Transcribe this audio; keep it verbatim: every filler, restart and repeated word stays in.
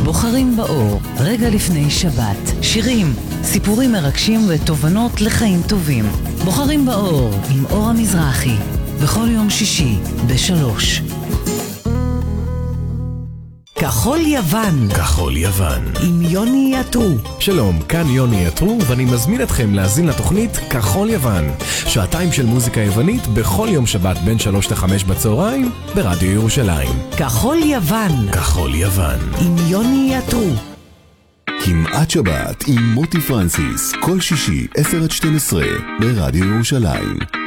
בוחרים באור, רגע לפני שבת. שירים, סיפורים מרגשים ותובנות לחיים טובים. בוחרים באור עם אור המזרחי. בכל יום שישי בשלוש. כחול יוון. כחול יוון. עם יוני יתרו. שלום, כאן יוני יתרו, ואני מזמין אתכם להזין לתוכנית כחול יוון. שעתיים של מוזיקה יוונית בכל יום שבת בין שלוש לחמש בצהריים ברדיו ירושלים. כחול יוון. כחול יוון. עם יוני יתרו. כמעט שבת עם מוטי פרנסיס, כל שישי עשר עד שתים עשרה ברדיו ירושלים.